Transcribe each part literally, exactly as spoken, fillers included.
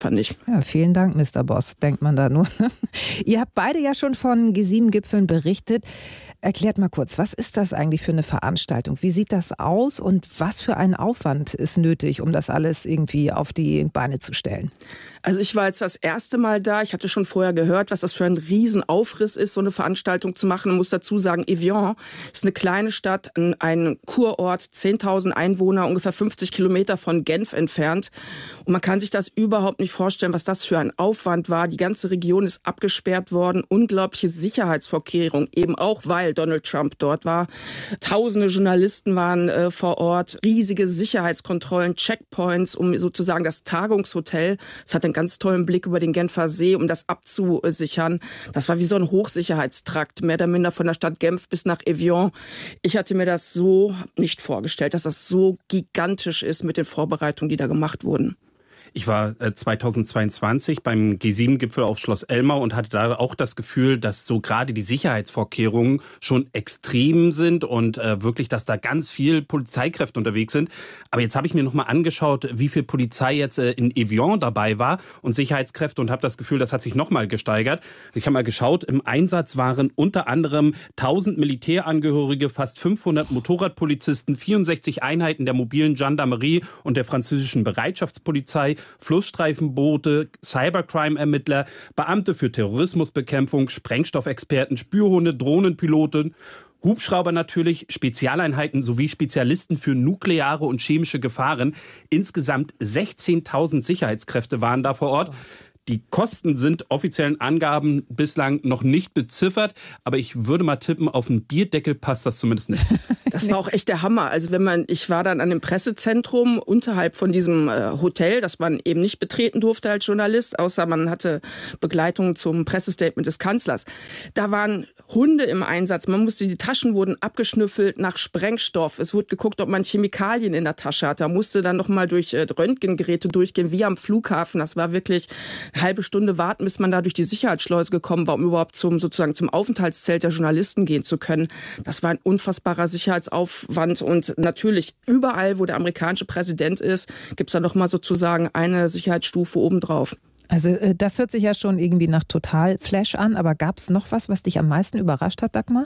fand ich. Ja, vielen Dank, Mister Boss, denkt man da nur. Ihr habt beide ja schon von G sieben Gipfeln berichtet. Erklärt mal kurz, was ist das eigentlich für eine Veranstaltung? Wie sieht das aus und was für ein Aufwand ist nötig, um das alles irgendwie auf die Beine zu stellen? Also ich war jetzt das erste Mal da. Ich hatte schon vorher gehört, was das für ein Riesenaufriss ist, so eine Veranstaltung zu machen. Ich muss dazu sagen, Evian ist eine kleine Stadt, ein Kurort, zehntausend Einwohner, ungefähr fünfzig Kilometer von Genf entfernt. Und man kann sich das überhaupt nicht vorstellen, was das für ein Aufwand war. Die ganze Region ist abgesperrt worden. Unglaubliche Sicherheitsvorkehrungen, eben auch, weil Donald Trump dort war. Tausende Journalisten waren äh, vor Ort. Riesige Sicherheitskontrollen, Checkpoints, um sozusagen das Tagungshotel, es hat einen ganz tollen Blick über den Genfer See, um das abzusichern. Das war wie so ein Hochsicherheitstrakt, mehr oder minder von der Stadt Genf bis nach Evian. Ich hatte mir das so nicht vorgestellt, dass das so gigantisch ist mit den Vorbereitungen, die da gemacht wurden. Ich war äh, zweitausendzweiundzwanzig beim G sieben Gipfel auf Schloss Elmau und hatte da auch das Gefühl, dass so gerade die Sicherheitsvorkehrungen schon extrem sind und äh, wirklich, dass da ganz viel Polizeikräfte unterwegs sind. Aber jetzt habe ich mir noch mal angeschaut, wie viel Polizei jetzt äh, in Evian dabei war und Sicherheitskräfte und habe das Gefühl, das hat sich noch mal gesteigert. Ich habe mal geschaut, im Einsatz waren unter anderem tausend Militärangehörige, fast fünfhundert Motorradpolizisten, vierundsechzig Einheiten der mobilen Gendarmerie und der französischen Bereitschaftspolizei, Flussstreifenboote, Cybercrime-Ermittler, Beamte für Terrorismusbekämpfung, Sprengstoffexperten, Spürhunde, Drohnenpiloten, Hubschrauber natürlich, Spezialeinheiten sowie Spezialisten für nukleare und chemische Gefahren. Insgesamt sechzehntausend Sicherheitskräfte waren da vor Ort. Die Kosten sind offiziellen Angaben bislang noch nicht beziffert, aber ich würde mal tippen, auf einen Bierdeckel passt das zumindest nicht. Das war auch echt der Hammer. Also wenn man, ich war dann an dem Pressezentrum unterhalb von diesem äh, Hotel, das man eben nicht betreten durfte als Journalist, außer man hatte Begleitung zum Pressestatement des Kanzlers. Da waren Hunde im Einsatz. Man musste, die Taschen wurden abgeschnüffelt nach Sprengstoff. Es wurde geguckt, ob man Chemikalien in der Tasche hat. Da musste dann noch mal durch äh, Röntgengeräte durchgehen, wie am Flughafen. Das war wirklich eine halbe Stunde warten, bis man da durch die Sicherheitsschleuse gekommen war, um überhaupt zum sozusagen zum Aufenthaltszelt der Journalisten gehen zu können. Das war ein unfassbarer Sicherheitsaufwand und natürlich überall, wo der amerikanische Präsident ist, gibt es da noch mal sozusagen eine Sicherheitsstufe obendrauf. Also das hört sich ja schon irgendwie nach Total-Flash an, aber gab es noch was, was dich am meisten überrascht hat, Dagmar?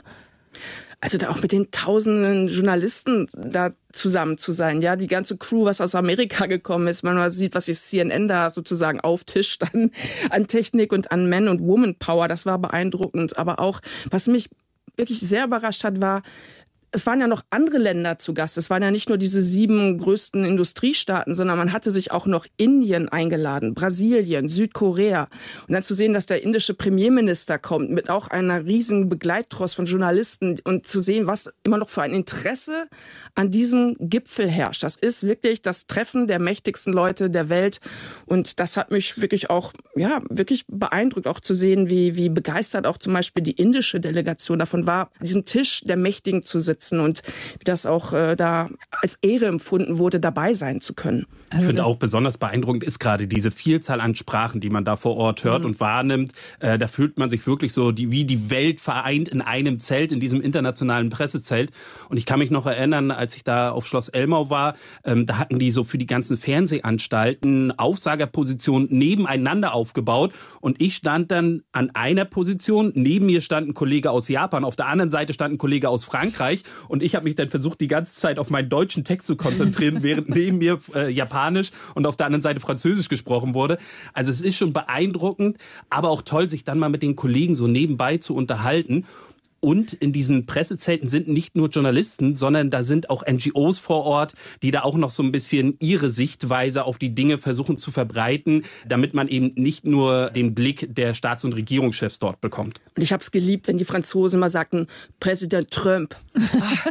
Also da auch mit den tausenden Journalisten da zusammen zu sein, ja, die ganze Crew, was aus Amerika gekommen ist, man sieht, was sich C N N da sozusagen auftischt an, an Technik und an Man- und Woman-Power, das war beeindruckend, aber auch, was mich wirklich sehr überrascht hat, war, es waren ja noch andere Länder zu Gast. Es waren ja nicht nur diese sieben größten Industriestaaten, sondern man hatte sich auch noch Indien eingeladen, Brasilien, Südkorea. Und dann zu sehen, dass der indische Premierminister kommt mit auch einer riesigen Begleittross von Journalisten und zu sehen, was immer noch für ein Interesse an diesem Gipfel herrscht. Das ist wirklich das Treffen der mächtigsten Leute der Welt. Und das hat mich wirklich auch, ja, wirklich beeindruckt, auch zu sehen, wie, wie begeistert auch zum Beispiel die indische Delegation davon war, an diesem Tisch der Mächtigen zu sitzen und wie das auch äh, da als Ehre empfunden wurde, dabei sein zu können. Ich finde auch besonders beeindruckend ist gerade diese Vielzahl an Sprachen, die man da vor Ort hört mhm. und wahrnimmt. Äh, da fühlt man sich wirklich so die, wie die Welt vereint in einem Zelt, in diesem internationalen Pressezelt. Und ich kann mich noch erinnern, als ich da auf Schloss Elmau war, ähm, da hatten die so für die ganzen Fernsehanstalten Aufsagerpositionen nebeneinander aufgebaut. Und ich stand dann an einer Position, neben mir stand ein Kollege aus Japan, auf der anderen Seite stand ein Kollege aus Frankreich. Und ich habe mich dann versucht, die ganze Zeit auf meinen deutschen Text zu konzentrieren, während neben mir äh, Japanisch und auf der anderen Seite Französisch gesprochen wurde. Also es ist schon beeindruckend, aber auch toll, sich dann mal mit den Kollegen so nebenbei zu unterhalten. Und in diesen Pressezelten sind nicht nur Journalisten, sondern da sind auch N G Os vor Ort, die da auch noch so ein bisschen ihre Sichtweise auf die Dinge versuchen zu verbreiten, damit man eben nicht nur den Blick der Staats- und Regierungschefs dort bekommt. Und ich habe es geliebt, wenn die Franzosen mal sagten, Präsident Trump. Ach,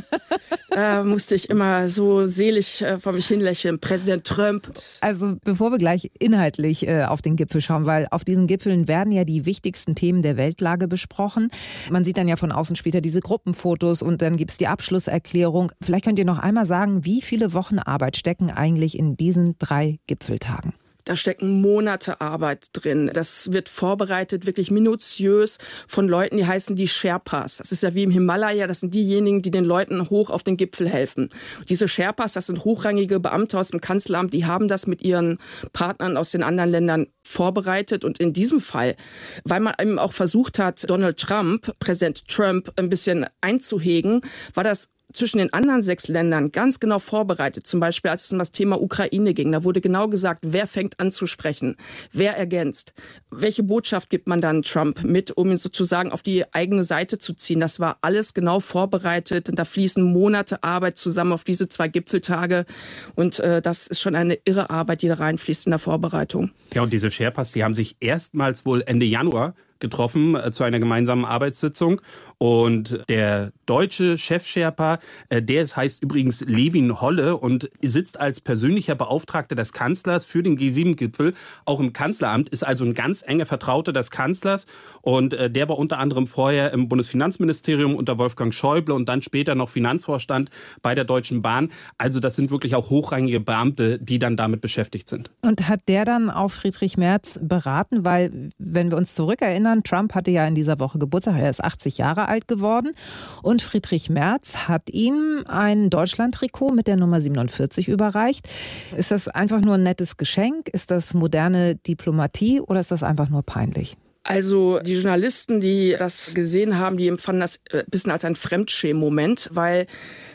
da musste ich immer so selig äh, vor mich hinlächeln, Präsident Trump. Also bevor wir gleich inhaltlich äh, auf den Gipfel schauen, weil auf diesen Gipfeln werden ja die wichtigsten Themen der Weltlage besprochen. Man sieht dann ja von außen später diese Gruppenfotos und dann gibt es die Abschlusserklärung. Vielleicht könnt ihr noch einmal sagen, wie viele Wochen Arbeit stecken eigentlich in diesen drei Gipfeltagen? Da stecken Monate Arbeit drin. Das wird vorbereitet, wirklich minutiös von Leuten, die heißen die Sherpas. Das ist ja wie im Himalaya, das sind diejenigen, die den Leuten hoch auf den Gipfel helfen. Und diese Sherpas, das sind hochrangige Beamte aus dem Kanzleramt, die haben das mit ihren Partnern aus den anderen Ländern vorbereitet. Und in diesem Fall, weil man eben auch versucht hat, Donald Trump, Präsident Trump, ein bisschen einzuhegen, war das zwischen den anderen sechs Ländern ganz genau vorbereitet. Zum Beispiel, als es um das Thema Ukraine ging. Da wurde genau gesagt, wer fängt an zu sprechen, wer ergänzt. Welche Botschaft gibt man dann Trump mit, um ihn sozusagen auf die eigene Seite zu ziehen? Das war alles genau vorbereitet. Und da fließen Monate Arbeit zusammen auf diese zwei Gipfeltage. Und äh, das ist schon eine irre Arbeit, die da reinfließt in der Vorbereitung. Ja, und diese Sherpas, die haben sich erstmals wohl Ende Januar getroffen äh, zu einer gemeinsamen Arbeitssitzung. Und der deutsche Chef-Sherpa, äh, der heißt übrigens Levin Holle und sitzt als persönlicher Beauftragter des Kanzlers für den G sieben Gipfel, auch im Kanzleramt, ist also ein ganz enger Vertrauter des Kanzlers. Und äh, der war unter anderem vorher im Bundesfinanzministerium unter Wolfgang Schäuble und dann später noch Finanzvorstand bei der Deutschen Bahn. Also das sind wirklich auch hochrangige Beamte, die dann damit beschäftigt sind. Und hat der dann auch Friedrich Merz beraten? Weil, wenn wir uns zurückerinnern, Trump hatte ja in dieser Woche Geburtstag, er ist achtzig Jahre alt geworden und Friedrich Merz hat ihm ein Deutschland-Trikot mit der Nummer siebenundvierzig überreicht. Ist das einfach nur ein nettes Geschenk? Ist das moderne Diplomatie oder ist das einfach nur peinlich? Also die Journalisten, die das gesehen haben, die empfanden das ein bisschen als ein Fremdschämen-Moment, weil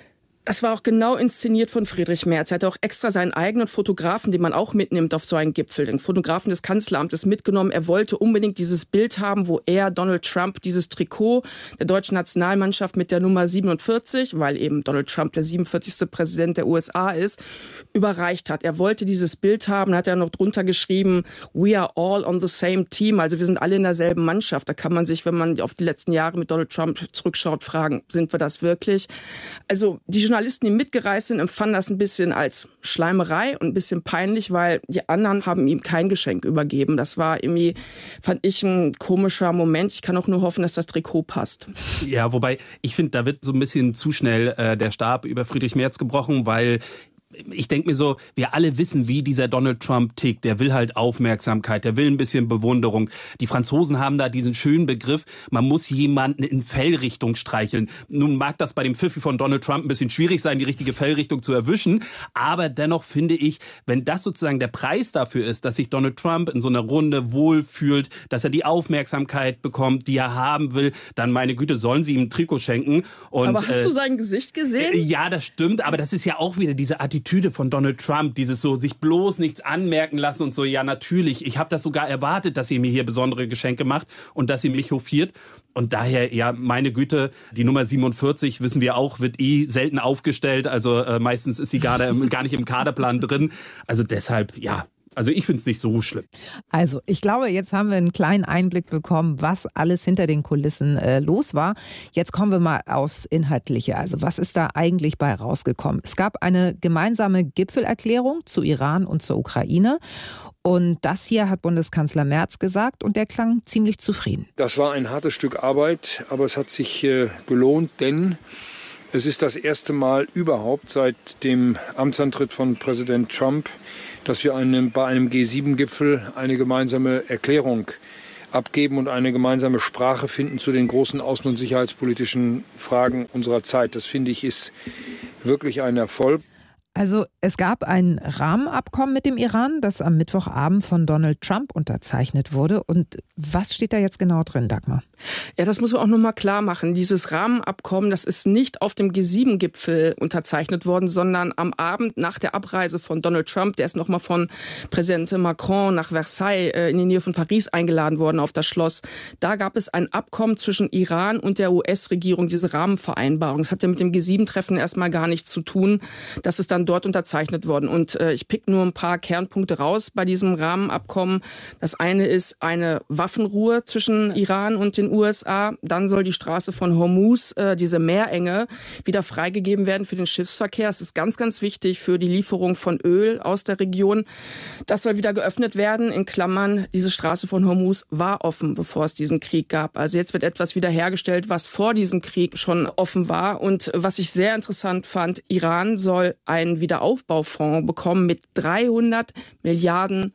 das war auch genau inszeniert von Friedrich Merz. Er hatte auch extra seinen eigenen Fotografen, den man auch mitnimmt auf so einen Gipfel, den Fotografen des Kanzleramtes mitgenommen. Er wollte unbedingt dieses Bild haben, wo er, Donald Trump, dieses Trikot der deutschen Nationalmannschaft mit der Nummer siebenundvierzig, weil eben Donald Trump der siebenundvierzigste Präsident der U S A ist, überreicht hat. Er wollte dieses Bild haben, hat er noch drunter geschrieben, we are all on the same team, also wir sind alle in derselben Mannschaft. Da kann man sich, wenn man auf die letzten Jahre mit Donald Trump zurückschaut, fragen, sind wir das wirklich? Also die Journalisten, die mitgereist sind, empfanden das ein bisschen als Schleimerei und ein bisschen peinlich, weil die anderen haben ihm kein Geschenk übergeben. Das war irgendwie, fand ich, ein komischer Moment. Ich kann auch nur hoffen, dass das Trikot passt. Ja, wobei ich finde, da wird so ein bisschen zu schnell äh, der Stab über Friedrich Merz gebrochen, weil ich denke mir so, wir alle wissen, wie dieser Donald Trump tickt. Der will halt Aufmerksamkeit, der will ein bisschen Bewunderung. Die Franzosen haben da diesen schönen Begriff, man muss jemanden in Fellrichtung streicheln. Nun mag das bei dem Pfiffi von Donald Trump ein bisschen schwierig sein, die richtige Fellrichtung zu erwischen. Aber dennoch finde ich, wenn das sozusagen der Preis dafür ist, dass sich Donald Trump in so einer Runde wohlfühlt, dass er die Aufmerksamkeit bekommt, die er haben will, dann meine Güte, sollen sie ihm ein Trikot schenken. Und, aber hast äh, du sein Gesicht gesehen? Äh, ja, das stimmt, aber das ist ja auch wieder diese Attitüde von Donald Trump, dieses so, sich bloß nichts anmerken lassen und so, ja natürlich, ich habe das sogar erwartet, dass ihr mir hier besondere Geschenke macht und dass ihr mich hofiert. Und daher, ja, meine Güte, die Nummer siebenundvierzig, wissen wir auch, wird eh selten aufgestellt, also äh, meistens ist sie gar, gar nicht im Kaderplan drin. Also deshalb, ja, also ich finde es nicht so schlimm. Also ich glaube, jetzt haben wir einen kleinen Einblick bekommen, was alles hinter den Kulissen äh, los war. Jetzt kommen wir mal aufs Inhaltliche. Also was ist da eigentlich bei rausgekommen? Es gab eine gemeinsame Gipfelerklärung zu Iran und zur Ukraine. Und das hier hat Bundeskanzler Merz gesagt und der klang ziemlich zufrieden. Das war ein hartes Stück Arbeit, aber es hat sich äh, gelohnt, denn es ist das erste Mal überhaupt seit dem Amtsantritt von Präsident Trump, dass wir einem, bei einem G sieben Gipfel eine gemeinsame Erklärung abgeben und eine gemeinsame Sprache finden zu den großen außen- und sicherheitspolitischen Fragen unserer Zeit. Das, finde ich, ist wirklich ein Erfolg. Also es gab ein Rahmenabkommen mit dem Iran, das am Mittwochabend von Donald Trump unterzeichnet wurde. Und was steht da jetzt genau drin, Dagmar? Ja, das muss man auch nochmal klar machen. Dieses Rahmenabkommen, das ist nicht auf dem G sieben Gipfel unterzeichnet worden, sondern am Abend nach der Abreise von Donald Trump. Der ist nochmal von Präsident Macron nach Versailles in die Nähe von Paris eingeladen worden auf das Schloss. Da gab es ein Abkommen zwischen Iran und der U S-Regierung, diese Rahmenvereinbarung. Das hatte mit dem G sieben Treffen erstmal gar nichts zu tun. Das ist dann dort unterzeichnet worden. Und äh, ich pick nur ein paar Kernpunkte raus bei diesem Rahmenabkommen. Das eine ist eine Waffenruhe zwischen Iran und den U S A. Dann soll die Straße von Hormuz, äh, diese Meerenge, wieder freigegeben werden für den Schiffsverkehr. Das ist ganz, ganz wichtig für die Lieferung von Öl aus der Region. Das soll wieder geöffnet werden. In Klammern, diese Straße von Hormuz war offen, bevor es diesen Krieg gab. Also jetzt wird etwas wiederhergestellt, was vor diesem Krieg schon offen war. Und was ich sehr interessant fand, Iran soll einen Wiederaufbaufonds bekommen mit dreihundert Milliarden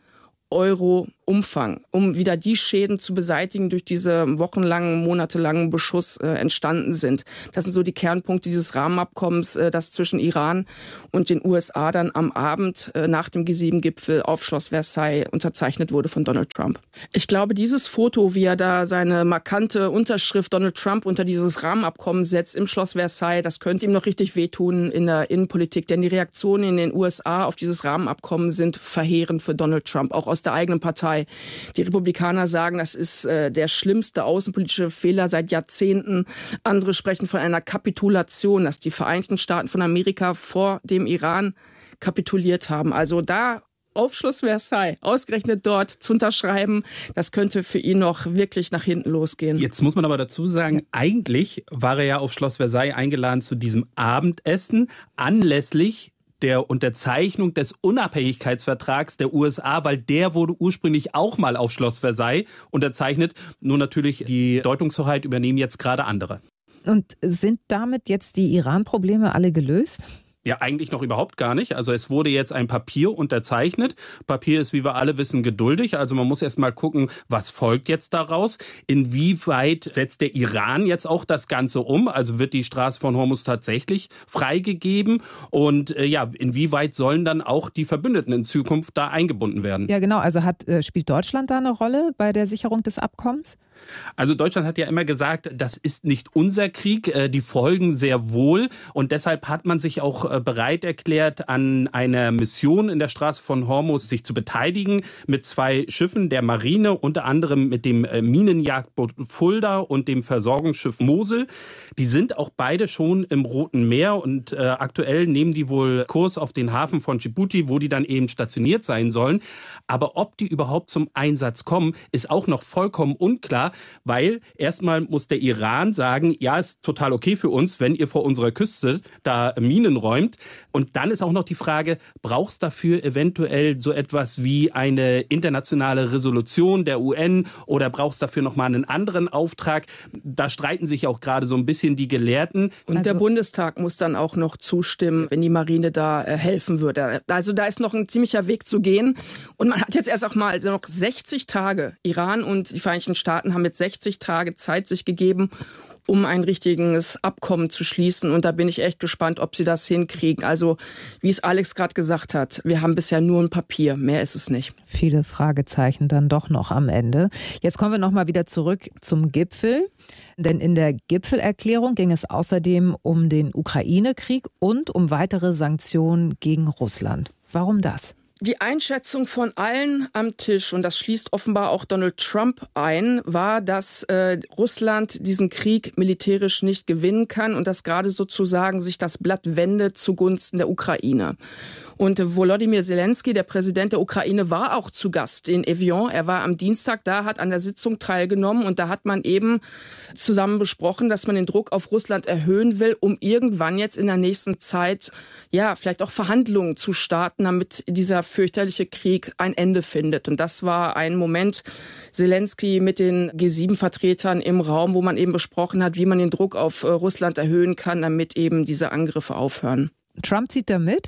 Euro Umfang, um wieder die Schäden zu beseitigen, durch diese wochenlangen, monatelangen Beschuss äh, entstanden sind. Das sind so die Kernpunkte dieses Rahmenabkommens, äh, das zwischen Iran und den U S A dann am Abend äh, nach dem G sieben Gipfel auf Schloss Versailles unterzeichnet wurde von Donald Trump. Ich glaube, dieses Foto, wie er da seine markante Unterschrift Donald Trump unter dieses Rahmenabkommen setzt im Schloss Versailles, das könnte ihm noch richtig wehtun in der Innenpolitik, denn die Reaktionen in den U S A auf dieses Rahmenabkommen sind verheerend für Donald Trump, auch aus der eigenen Partei. Die Republikaner sagen, das ist äh, der schlimmste außenpolitische Fehler seit Jahrzehnten. Andere sprechen von einer Kapitulation, dass die Vereinigten Staaten von Amerika vor dem Iran kapituliert haben. Also da auf Schloss Versailles, ausgerechnet dort zu unterschreiben, das könnte für ihn noch wirklich nach hinten losgehen. Jetzt muss man aber dazu sagen, eigentlich war er ja auf Schloss Versailles eingeladen zu diesem Abendessen anlässlich der Unterzeichnung des Unabhängigkeitsvertrags der U S A, weil der wurde ursprünglich auch mal auf Schloss Versailles unterzeichnet. Nur natürlich die Deutungshoheit übernehmen jetzt gerade andere. Und sind damit jetzt die Iran-Probleme alle gelöst? Ja, eigentlich noch überhaupt gar nicht. Also es wurde jetzt ein Papier unterzeichnet. Papier ist, wie wir alle wissen, geduldig. Also man muss erst mal gucken, was folgt jetzt daraus. Inwieweit setzt der Iran jetzt auch das Ganze um? Also wird die Straße von Hormuz tatsächlich freigegeben? Und äh, ja, inwieweit sollen dann auch die Verbündeten in Zukunft da eingebunden werden? Ja, genau. Also hat, äh, spielt Deutschland da eine Rolle bei der Sicherung des Abkommens? Also Deutschland hat ja immer gesagt, das ist nicht unser Krieg, die Folgen sehr wohl. Und deshalb hat man sich auch bereit erklärt, an einer Mission in der Straße von Hormuz sich zu beteiligen mit zwei Schiffen der Marine, unter anderem mit dem Minenjagdboot Fulda und dem Versorgungsschiff Mosel. Die sind auch beide schon im Roten Meer und äh, aktuell nehmen die wohl Kurs auf den Hafen von Djibouti, wo die dann eben stationiert sein sollen. Aber ob die überhaupt zum Einsatz kommen, ist auch noch vollkommen unklar, weil erstmal muss der Iran sagen, ja, ist total okay für uns, wenn ihr vor unserer Küste da Minen räumt. Und dann ist auch noch die Frage, braucht es dafür eventuell so etwas wie eine internationale Resolution der U N oder braucht es dafür nochmal einen anderen Auftrag? Da streiten sich auch gerade so ein bisschen die Gelehrten. Und also, der Bundestag muss dann auch noch zustimmen, wenn die Marine da äh, helfen würde. Also da ist noch ein ziemlicher Weg zu gehen. Und man hat jetzt erst auch mal also noch sechzig Tage. Iran und die Vereinigten Staaten haben jetzt sechzig Tage Zeit sich gegeben, um ein richtiges Abkommen zu schließen. Und da bin ich echt gespannt, ob sie das hinkriegen. Also, wie es Alex gerade gesagt hat, wir haben bisher nur ein Papier, mehr ist es nicht. Viele Fragezeichen dann doch noch am Ende. Jetzt kommen wir noch mal wieder zurück zum Gipfel. Denn in der Gipfelerklärung ging es außerdem um den Ukraine-Krieg und um weitere Sanktionen gegen Russland. Warum das? Die Einschätzung von allen am Tisch, und das schließt offenbar auch Donald Trump ein, war, dass äh, Russland diesen Krieg militärisch nicht gewinnen kann und dass gerade sozusagen sich das Blatt wendet zugunsten der Ukraine. Und Volodymyr Zelensky, der Präsident der Ukraine, war auch zu Gast in Evian. Er war am Dienstag da, hat an der Sitzung teilgenommen und da hat man eben zusammen besprochen, dass man den Druck auf Russland erhöhen will, um irgendwann jetzt in der nächsten Zeit, ja, vielleicht auch Verhandlungen zu starten, damit dieser fürchterliche Krieg ein Ende findet. Und das war ein Moment, Zelensky mit den G sieben Vertretern im Raum, wo man eben besprochen hat, wie man den Druck auf Russland erhöhen kann, damit eben diese Angriffe aufhören. Trump zieht da mit?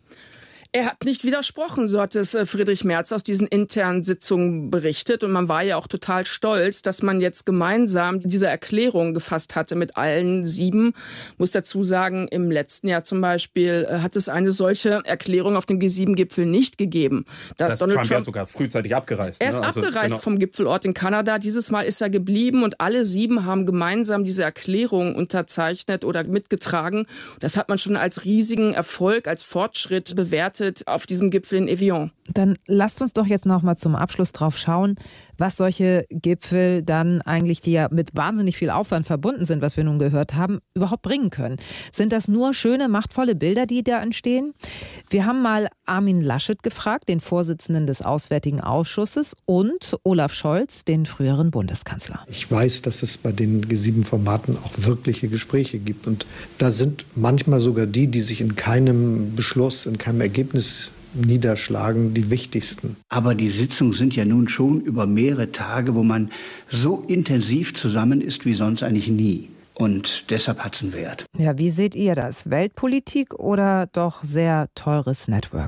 Er hat nicht widersprochen, so hat es Friedrich Merz aus diesen internen Sitzungen berichtet. Und man war ja auch total stolz, dass man jetzt gemeinsam diese Erklärung gefasst hatte mit allen sieben. Muss dazu sagen, im letzten Jahr zum Beispiel hat es eine solche Erklärung auf dem G sieben Gipfel nicht gegeben. Dass Donald Trump, Trump ja sogar frühzeitig abgereist. Er ist ne? also, abgereist genau. vom Gipfelort in Kanada. Dieses Mal ist er geblieben und alle sieben haben gemeinsam diese Erklärung unterzeichnet oder mitgetragen. Das hat man schon als riesigen Erfolg, als Fortschritt bewertet auf diesem Gipfel in Evian. Dann lasst uns doch jetzt noch mal zum Abschluss drauf schauen, was solche Gipfel dann eigentlich, die ja mit wahnsinnig viel Aufwand verbunden sind, was wir nun gehört haben, überhaupt bringen können. Sind das nur schöne, machtvolle Bilder, die da entstehen? Wir haben mal Armin Laschet gefragt, den Vorsitzenden des Auswärtigen Ausschusses, und Olaf Scholz, den früheren Bundeskanzler. Ich weiß, dass es bei den G sieben Formaten auch wirkliche Gespräche gibt. Und da sind manchmal sogar die, die sich in keinem Beschluss, in keinem Ergebnis niederschlagen, die wichtigsten. Aber die Sitzungen sind ja nun schon über mehrere Tage, wo man so intensiv zusammen ist wie sonst eigentlich nie. Und deshalb hat es einen Wert. Ja, wie seht ihr das? Weltpolitik oder doch sehr teures Networking?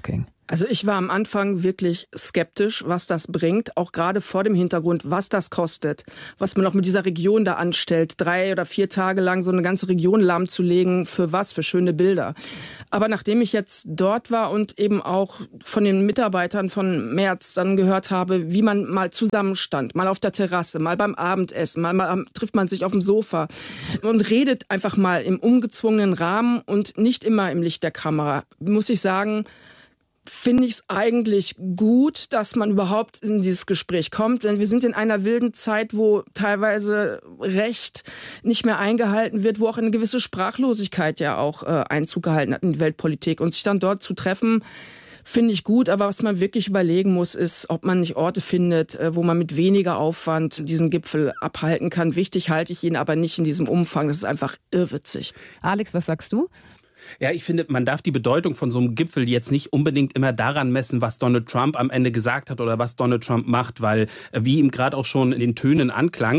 Also ich war am Anfang wirklich skeptisch, was das bringt, auch gerade vor dem Hintergrund, was das kostet, was man auch mit dieser Region da anstellt, drei oder vier Tage lang so eine ganze Region lahmzulegen, für was, für schöne Bilder. Aber nachdem ich jetzt dort war und eben auch von den Mitarbeitern von Merz dann gehört habe, wie man mal zusammenstand, mal auf der Terrasse, mal beim Abendessen, mal, mal trifft man sich auf dem Sofa und redet einfach mal im ungezwungenen Rahmen und nicht immer im Licht der Kamera, muss ich sagen, finde ich es eigentlich gut, dass man überhaupt in dieses Gespräch kommt. Denn wir sind in einer wilden Zeit, wo teilweise Recht nicht mehr eingehalten wird, wo auch eine gewisse Sprachlosigkeit ja auch äh, Einzug gehalten hat in die Weltpolitik. Und sich dann dort zu treffen, finde ich gut. Aber was man wirklich überlegen muss, ist, ob man nicht Orte findet, äh, wo man mit weniger Aufwand diesen Gipfel abhalten kann. Wichtig halte ich ihn aber nicht in diesem Umfang. Das ist einfach irrwitzig. Alex, was sagst du? Ja, ich finde, man darf die Bedeutung von so einem Gipfel jetzt nicht unbedingt immer daran messen, was Donald Trump am Ende gesagt hat oder was Donald Trump macht, weil, wie ihm gerade auch schon in den Tönen anklang,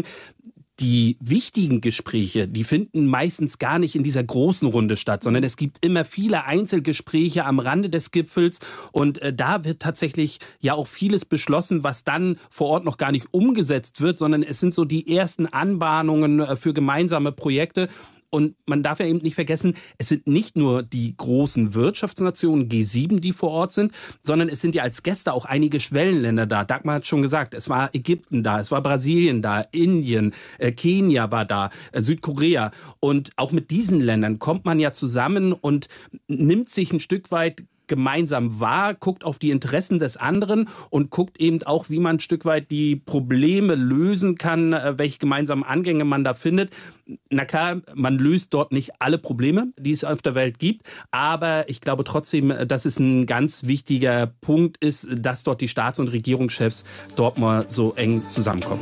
die wichtigen Gespräche, die finden meistens gar nicht in dieser großen Runde statt, sondern es gibt immer viele Einzelgespräche am Rande des Gipfels und äh, da wird tatsächlich ja auch vieles beschlossen, was dann vor Ort noch gar nicht umgesetzt wird, sondern es sind so die ersten Anbahnungen äh, für gemeinsame Projekte. Und man darf ja eben nicht vergessen, es sind nicht nur die großen Wirtschaftsnationen G sieben, die vor Ort sind, sondern es sind ja als Gäste auch einige Schwellenländer da. Dagmar hat schon gesagt, es war Ägypten da, es war Brasilien da, Indien, äh, Kenia war da, äh, Südkorea. Und auch mit diesen Ländern kommt man ja zusammen und nimmt sich ein Stück weit gemeinsam wahr, guckt auf die Interessen des anderen und guckt eben auch, wie man ein Stück weit die Probleme lösen kann, welche gemeinsamen Angänge man da findet. Na klar, man löst dort nicht alle Probleme, die es auf der Welt gibt, aber ich glaube trotzdem, dass es ein ganz wichtiger Punkt ist, dass dort die Staats- und Regierungschefs dort mal so eng zusammenkommen.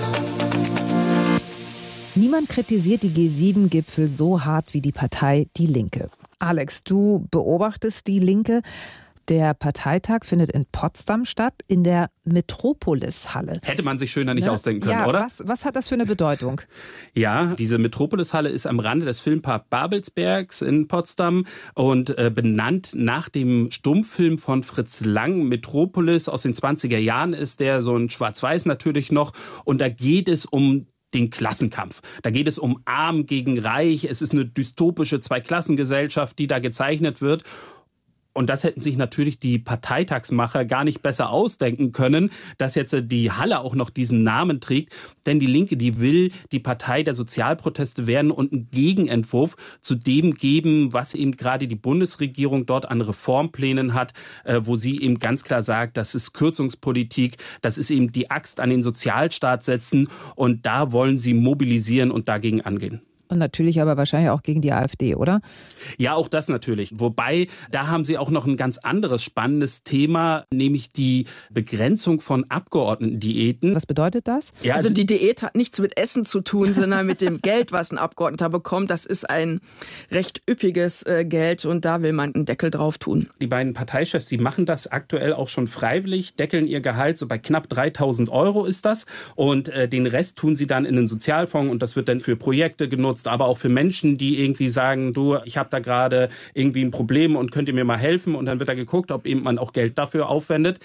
Niemand kritisiert die G sieben Gipfel so hart wie die Partei Die Linke. Alex, du beobachtest die Linke. Der Parteitag findet in Potsdam statt, in der Metropolis-Halle. Hätte man sich schöner nicht ne? ausdenken können, ja, oder? Was, was hat das für eine Bedeutung? Ja, diese Metropolis-Halle ist am Rande des Filmpark Babelsbergs in Potsdam und äh, benannt nach dem Stummfilm von Fritz Lang. Metropolis aus den zwanziger Jahren ist der, so ein Schwarz-Weiß natürlich noch. Und da geht es um den Klassenkampf. Da geht es um Arm gegen Reich. Es ist eine dystopische Zweiklassengesellschaft, die da gezeichnet wird. Und das hätten sich natürlich die Parteitagsmacher gar nicht besser ausdenken können, dass jetzt die Halle auch noch diesen Namen trägt. Denn die Linke, die will die Partei der Sozialproteste werden und einen Gegenentwurf zu dem geben, was eben gerade die Bundesregierung dort an Reformplänen hat, wo sie eben ganz klar sagt, das ist Kürzungspolitik, das ist eben die Axt an den Sozialstaat setzen. Und da wollen sie mobilisieren und dagegen angehen. Und natürlich aber wahrscheinlich auch gegen die AfD, oder? Ja, auch das natürlich. Wobei, da haben sie auch noch ein ganz anderes spannendes Thema, nämlich die Begrenzung von Abgeordnetendiäten. Was bedeutet das? Ja, also, also die Diät hat nichts mit Essen zu tun, sondern mit dem Geld, was ein Abgeordneter bekommt. Das ist ein recht üppiges äh, Geld und da will man einen Deckel drauf tun. Die beiden Parteichefs, die machen das aktuell auch schon freiwillig, deckeln ihr Gehalt, so bei knapp dreitausend Euro ist das. Und äh, den Rest tun sie dann in den Sozialfonds und das wird dann für Projekte genutzt, aber auch für Menschen, die irgendwie sagen, du, ich habe da gerade irgendwie ein Problem und könnt ihr mir mal helfen? Und dann wird da geguckt, ob eben man auch Geld dafür aufwendet.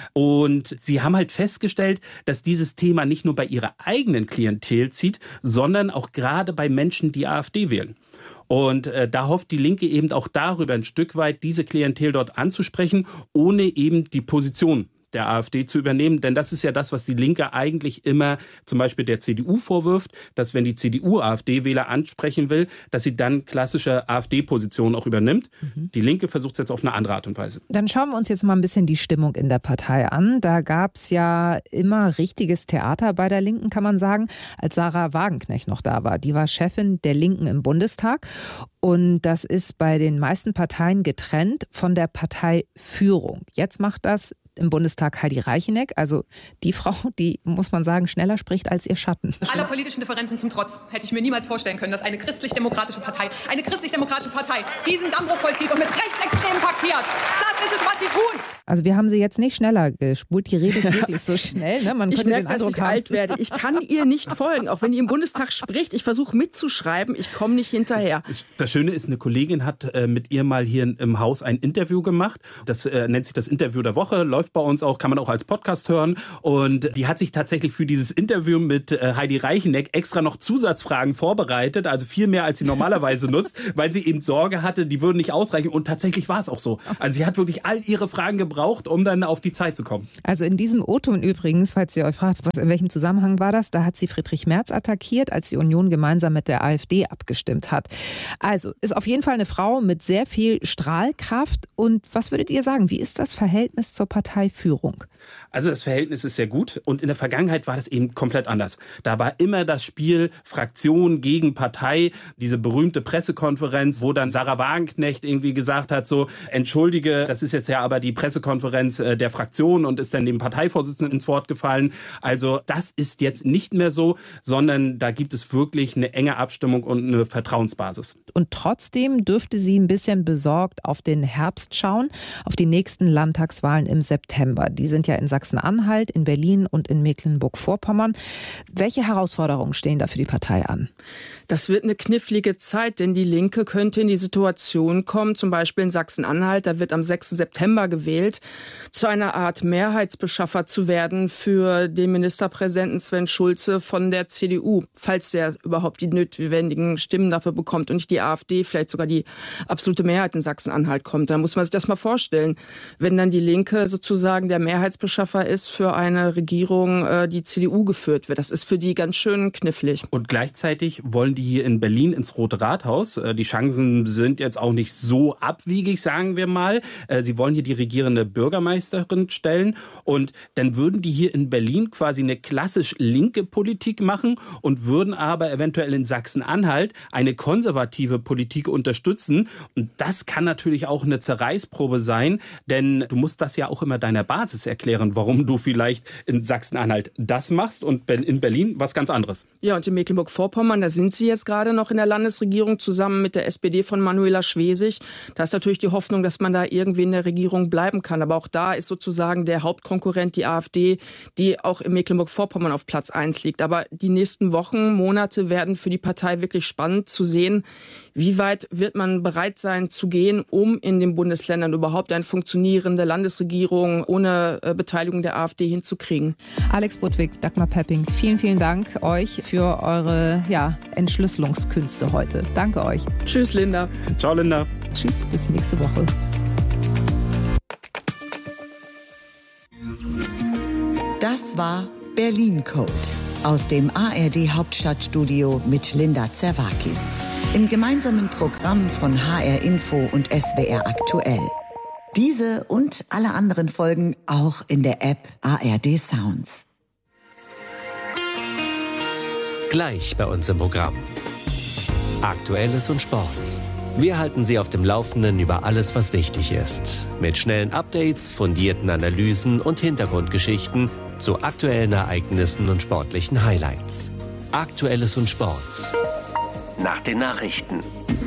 Und sie haben halt festgestellt, dass dieses Thema nicht nur bei ihrer eigenen Klientel zieht, sondern auch gerade bei Menschen, die AfD wählen. Und äh, da hofft die Linke eben auch darüber ein Stück weit, diese Klientel dort anzusprechen, ohne eben die Position der AfD zu übernehmen. Denn das ist ja das, was die Linke eigentlich immer zum Beispiel der C D U vorwirft, dass wenn die C D U AfD-Wähler ansprechen will, dass sie dann klassische AfD-Positionen auch übernimmt. Mhm. Die Linke versucht es jetzt auf eine andere Art und Weise. Dann schauen wir uns jetzt mal ein bisschen die Stimmung in der Partei an. Da gab es ja immer richtiges Theater bei der Linken, kann man sagen, als Sarah Wagenknecht noch da war. Die war Chefin der Linken im Bundestag. Und das ist bei den meisten Parteien getrennt von der Parteiführung. Jetzt macht das im Bundestag Heidi Reicheneck, also die Frau, die, muss man sagen, schneller spricht als ihr Schatten. Aller politischen Differenzen zum Trotz hätte ich mir niemals vorstellen können, dass eine christlich-demokratische Partei, eine christlich-demokratische Partei diesen Dammbruch vollzieht und mit Rechtsextremen paktiert. Das ist es, was sie tun. Also wir haben sie jetzt nicht schneller gespult, die redet wirklich so schnell. Ne? Man ich könnte merke, den Eindruck dass ich haben. alt werde. Ich kann ihr nicht folgen, auch wenn ihr im Bundestag spricht. Ich versuche mitzuschreiben, ich komme nicht hinterher. Das Schöne ist, eine Kollegin hat äh, mit ihr mal hier im Haus ein Interview gemacht. Das äh, nennt sich das Interview der Woche, läuft bei uns auch, kann man auch als Podcast hören. Und die hat sich tatsächlich für dieses Interview mit äh, Heidi Reicheneck extra noch Zusatzfragen vorbereitet, also viel mehr, als sie normalerweise nutzt, weil sie eben Sorge hatte, die würden nicht ausreichen. Und tatsächlich war es auch so. Also sie hat wirklich all ihre Fragen gebraucht, um dann auf die Zeit zu kommen. Also in diesem O-Ton übrigens, falls ihr euch fragt, was, in welchem Zusammenhang war das, da hat sie Friedrich Merz attackiert, als die Union gemeinsam mit der AfD abgestimmt hat. Also ist auf jeden Fall eine Frau mit sehr viel Strahlkraft. Und was würdet ihr sagen, wie ist das Verhältnis zur Parteiführung? Also das Verhältnis ist sehr gut und in der Vergangenheit war das eben komplett anders. Da war immer das Spiel Fraktion gegen Partei, diese berühmte Pressekonferenz, wo dann Sarah Wagenknecht irgendwie gesagt hat, so entschuldige, das ist jetzt ja aber die Pressekonferenz der Fraktion und ist dann dem Parteivorsitzenden ins Wort gefallen. Also das ist jetzt nicht mehr so, sondern da gibt es wirklich eine enge Abstimmung und eine Vertrauensbasis. Und trotzdem dürfte sie ein bisschen besorgt auf den Herbst schauen, auf die nächsten Landtagswahlen im September. Die sind ja in Sachsen-Anhalt, in Berlin und in Mecklenburg-Vorpommern. Welche Herausforderungen stehen da für die Partei an? Das wird eine knifflige Zeit, denn die Linke könnte in die Situation kommen, zum Beispiel in Sachsen-Anhalt, da wird am sechsten September gewählt, zu einer Art Mehrheitsbeschaffer zu werden für den Ministerpräsidenten Sven Schulze von der C D U, falls der überhaupt die notwendigen Stimmen dafür bekommt und nicht die AfD, vielleicht sogar die absolute Mehrheit in Sachsen-Anhalt kommt. Da muss man sich das mal vorstellen, wenn dann die Linke sozusagen der Mehrheitsbeschaffer ist für eine Regierung, die C D U geführt wird. Das ist für die ganz schön knifflig. Und gleichzeitig wollen die hier in Berlin ins Rote Rathaus. Die Chancen sind jetzt auch nicht so abwiegig, sagen wir mal. Sie wollen hier die regierende Bürgermeisterin stellen und dann würden die hier in Berlin quasi eine klassisch linke Politik machen und würden aber eventuell in Sachsen-Anhalt eine konservative Politik unterstützen. Und das kann natürlich auch eine Zerreißprobe sein, denn du musst das ja auch immer deiner Basis erklären, warum du vielleicht in Sachsen-Anhalt das machst und in Berlin was ganz anderes. Ja, und in Mecklenburg-Vorpommern, da sind sie jetzt gerade noch in der Landesregierung zusammen mit der S P D von Manuela Schwesig. Da ist natürlich die Hoffnung, dass man da irgendwie in der Regierung bleiben kann. Aber auch da ist sozusagen der Hauptkonkurrent die AfD, die auch in Mecklenburg-Vorpommern auf Platz eins liegt. Aber die nächsten Wochen, Monate werden für die Partei wirklich spannend zu sehen, wie weit wird man bereit sein zu gehen, um in den Bundesländern überhaupt eine funktionierende Landesregierung ohne Beteiligung der AfD hinzukriegen. Alex Budwig, Dagmar Pepping, vielen, vielen Dank euch für eure ja, Entschlüsselungskünste heute. Danke euch. Tschüss, Linda. Ciao, Linda. Tschüss, bis nächste Woche. Das war Berlin Code aus dem A R D Hauptstadtstudio mit Linda Zerwakis. Im gemeinsamen Programm von H R Info und S W R Aktuell. Diese und alle anderen Folgen auch in der App A R D Sounds. Gleich bei uns im Programm. Aktuelles und Sports. Wir halten Sie auf dem Laufenden über alles, was wichtig ist. Mit schnellen Updates, fundierten Analysen und Hintergrundgeschichten zu aktuellen Ereignissen und sportlichen Highlights. Aktuelles und Sports. Nach den Nachrichten.